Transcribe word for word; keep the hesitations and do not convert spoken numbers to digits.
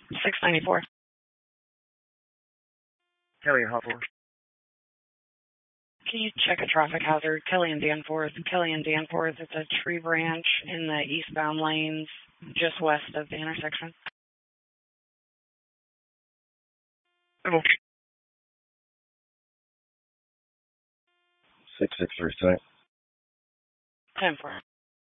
six ninety-four. Kelly Hopper. Can you check a traffic hazard? Kelly and Danforth. Kelly and Danforth. It's a tree branch in the eastbound lanes just west of the intersection. Hello. Six six three six. ten four.